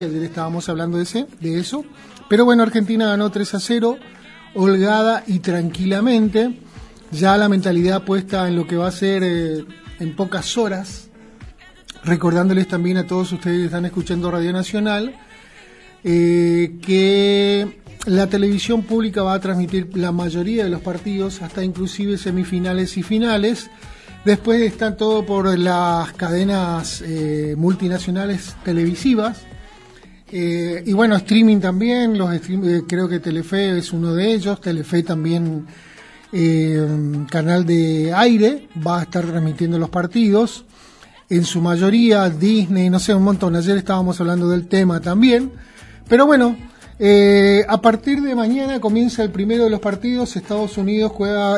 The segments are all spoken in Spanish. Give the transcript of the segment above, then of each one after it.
Ayer estábamos hablando de eso, pero bueno, Argentina ganó 3-0, holgada y tranquilamente, ya la mentalidad puesta en lo que va a ser en pocas horas, recordándoles también a todos ustedes que están escuchando Radio Nacional, que la televisión pública va a transmitir la mayoría de los partidos, hasta inclusive semifinales y finales. Después está todo por las cadenas multinacionales televisivas. Y bueno, streaming también, creo que Telefe es uno de ellos, Telefe también, canal de aire, va a estar transmitiendo los partidos, en su mayoría Disney, no sé, un montón. Ayer estábamos hablando del tema también, pero bueno, a partir de mañana comienza el primero de los partidos. Estados Unidos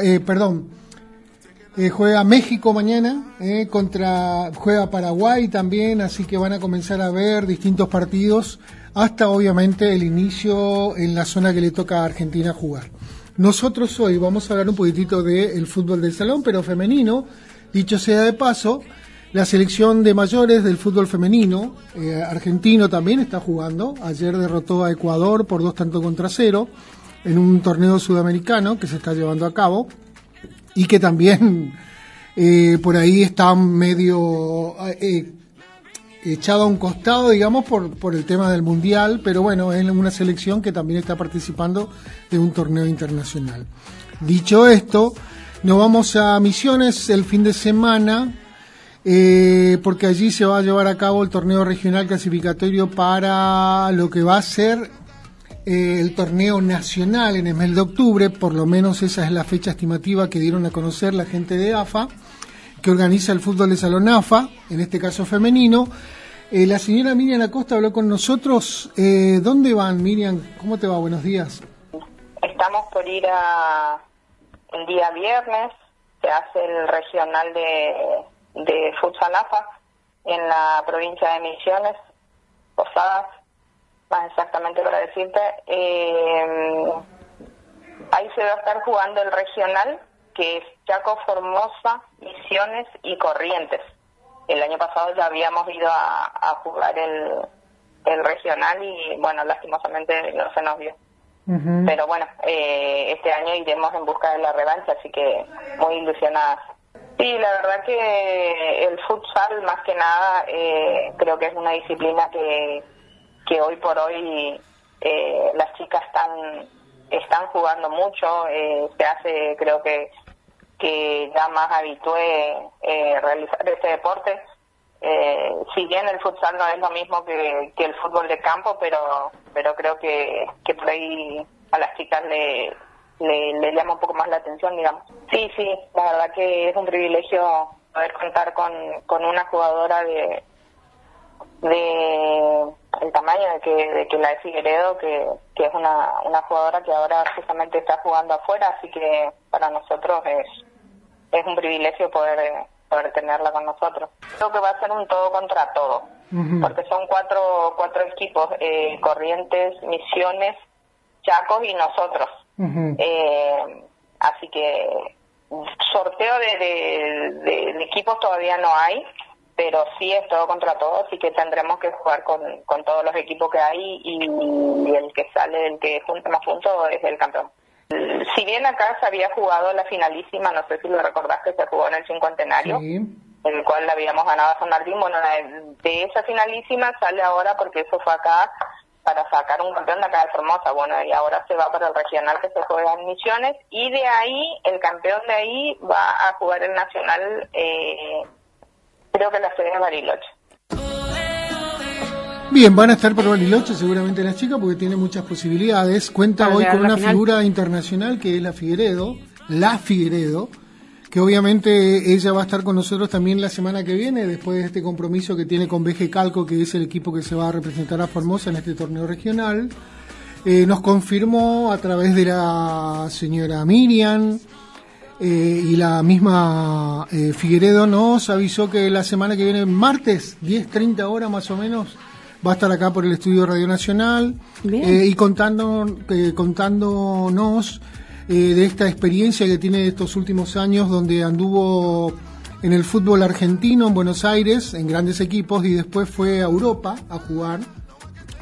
juega México mañana, juega Paraguay también, así que van a comenzar a ver distintos partidos hasta obviamente el inicio en la zona que le toca a Argentina jugar. Nosotros hoy vamos a hablar un poquitito del fútbol del salón, pero femenino. Dicho sea de paso, la selección de mayores del fútbol femenino argentino también está jugando. Ayer derrotó a Ecuador por 2-0 en un torneo sudamericano que se está llevando a cabo, y que también por ahí está medio echado a un costado, digamos, por el tema del Mundial, pero bueno, es una selección que también está participando de un torneo internacional. Dicho esto, nos vamos a Misiones el fin de semana, porque allí se va a llevar a cabo el torneo regional clasificatorio para lo que va a ser el torneo nacional en el mes de octubre. Por lo menos esa es la fecha estimativa que dieron a conocer la gente de AFA, que organiza el fútbol de salón AFA, en este caso femenino. La señora Miriam Acosta habló con nosotros. ¿Dónde van, Miriam? ¿Cómo te va? Buenos días. Estamos por ir el día viernes, se hace el regional de futsal AFA en la provincia de Misiones, Posadas, más exactamente para decirte. Ahí se va a estar jugando el regional, que es Chaco, Formosa, Misiones y Corrientes. El año pasado ya habíamos ido a jugar el regional y bueno, lastimosamente no se nos dio. Uh-huh. Pero bueno, este año iremos en busca de la revancha, así que muy ilusionadas. Sí, la verdad que el futsal, más que nada, creo que es una disciplina que hoy por hoy las chicas están jugando mucho. Se hace, creo que ya más habitué realizar este deporte. Si bien el futsal no es lo mismo que el fútbol de campo, pero creo que por ahí a las chicas le llama un poco más la atención, digamos. Sí, la verdad que es un privilegio poder contar con una jugadora de el tamaño de que la de Figueredo, que es una jugadora que ahora justamente está jugando afuera, así que para nosotros es un privilegio poder tenerla con nosotros. Creo que va a ser un todo contra todo, uh-huh, porque son cuatro equipos, Corrientes, Misiones, Chacos y nosotros. Uh-huh. Así que sorteo de equipos todavía no hay, pero sí es todo contra todo, así que tendremos que jugar con todos los equipos que hay y el que sale, el que junta más puntos es el campeón. Si bien acá se había jugado la finalísima, no sé si lo recordás, que se jugó en el cincuentenario, sí, en el cual la habíamos ganado a San Martín. Bueno, de esa finalísima sale ahora, porque eso fue acá para sacar un campeón de acá de Formosa. Bueno, y ahora se va para el regional que se juega en Misiones, y de ahí, el campeón de ahí va a jugar el nacional, creo que la sede de Bariloche. Bien, van a estar por Bariloche seguramente las chicas, porque tiene muchas posibilidades. Cuenta hoy con una figura internacional que es la Figueredo, que obviamente ella va a estar con nosotros también la semana que viene, después de este compromiso que tiene con BG Calco, que es el equipo que se va a representar a Formosa en este torneo regional. Nos confirmó a través de la señora Miriam, y la misma Figueredo nos avisó que la semana que viene, martes, 10:30 horas más o menos, va a estar acá por el estudio Radio Nacional, y contándonos de esta experiencia que tiene de estos últimos años, donde anduvo en el fútbol argentino en Buenos Aires, en grandes equipos, y después fue a Europa a jugar